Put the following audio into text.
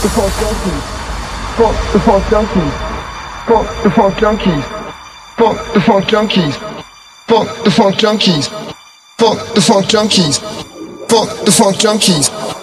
funk junkies, funk the funk junkies, funk the funk junkies, funk the funk junkies, funk the funk junkies, funk the funk junkies, funk the funk junkies.